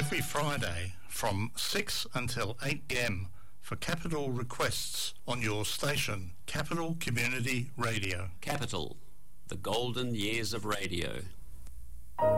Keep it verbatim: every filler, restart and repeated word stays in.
every Friday from six until eight p.m. for Capital Requests on your station, Capital Community Radio. Capital, the golden years of radio.